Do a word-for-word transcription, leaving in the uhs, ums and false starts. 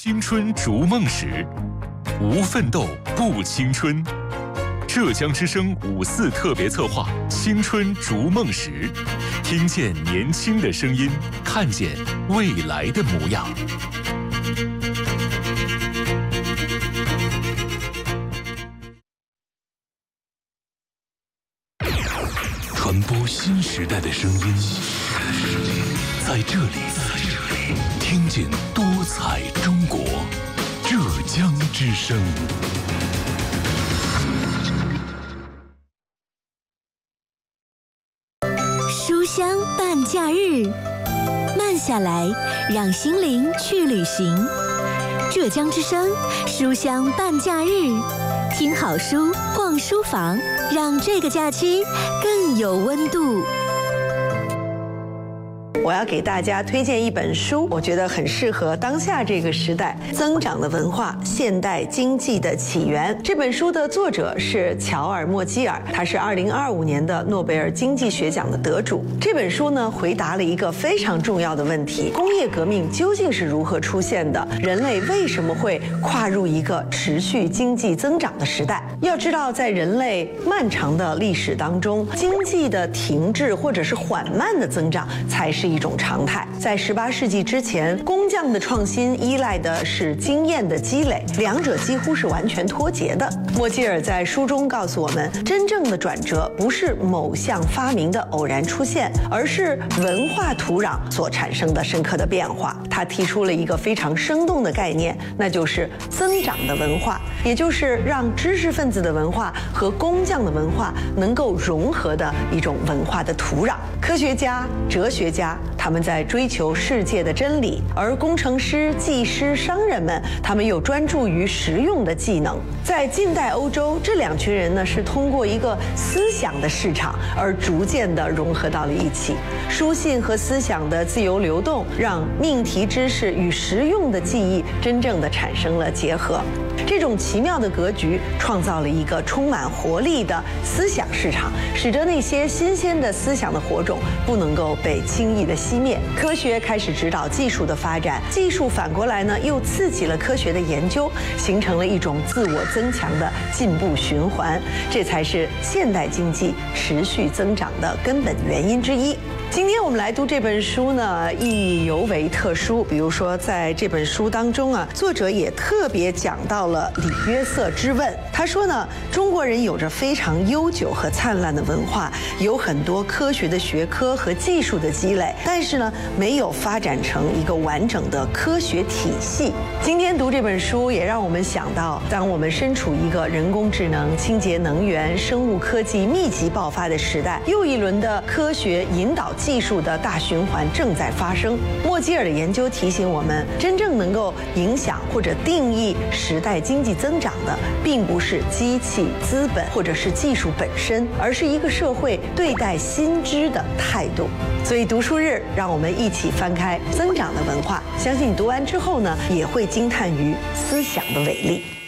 青春逐梦时，无奋斗不青春。浙江之声五四特别策划《青春逐梦时》，听见年轻的声音，看见未来的模样。传播新时代的声音，在这里，听见多彩中国。浙江之声。 书香伴假日，慢下来，让心灵去旅行。浙江之声书香伴假日，听好书，逛书房，让这个假期更有温度。 我要给大家推荐一本书，我觉得很适合当下这个时代。增长的文化，现代经济的起源。这本书的作者是乔尔·莫基尔，他是二零二五年的诺贝尔经济学奖的得主。这本书呢，回答了一个非常重要的问题：工业革命究竟是如何出现的？人类为什么会跨入一个持续经济增长的时代？要知道，在人类漫长的历史当中，经济的停滞或者是缓慢的增长才是一种常态。在十八世纪之前，工匠的创新依赖的是经验的积累，两者几乎是完全脱节的。莫基尔在书中告诉我们，真正的转折不是某项发明的偶然出现，而是文化土壤所产生的深刻的变化。他提出了一个非常生动的概念，那就是增长的文化，也就是让知识分子的文化和工匠的文化能够融合的一种文化的土壤。科学家、哲学家，他们在追求世界的真理，而工程师、技师、商人们，他们又专注于实用的技能。在近代欧洲，这两群人呢是通过一个思想的市场而逐渐的融合到了一起。书信和思想的自由流动，让命题知识与实用的记忆真正的产生了结合。这种奇妙的格局创造了一个充满活力的思想市场，使得那些新鲜的思想的火种不能够被轻易的熄灭。科学开始指导技术的发展，技术反过来呢又刺激了科学的研究，形成了一种自我增强的进步循环。这才是现代经济持续增长的根本原因之一。今天我们来读这本书呢，意义尤为特殊。比如说，在这本书当中啊，作者也特别讲到了李约瑟之问。他说呢，中国人有着非常悠久和灿烂的文化，有很多科学的学科和技术的积累，但是呢，没有发展成一个完整的科学体系。今天读这本书，也让我们想到，当我们身处一个人工智能、清洁能源、生物科技密集爆发的时代，又一轮的科学引导技术的大循环正在发生。莫基尔的研究提醒我们，真正能够影响或者定义时代经济增长的，并不是机器、资本或者是技术本身，而是一个社会对待新知的态度。所以读书日，让我们一起翻开《增长的文化》，相信读完之后呢，也会惊叹于思想的伟力。